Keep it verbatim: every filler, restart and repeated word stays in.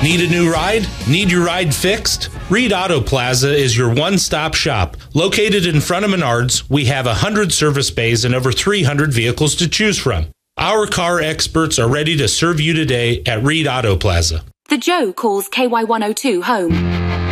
Need a new ride? Need your ride fixed? Reed Auto Plaza is your one-stop shop. Located in front of Menards, we have one hundred service bays and over three hundred vehicles to choose from. Our car experts are ready to serve you today at Reed Auto Plaza. The Joe calls K Y one oh two home.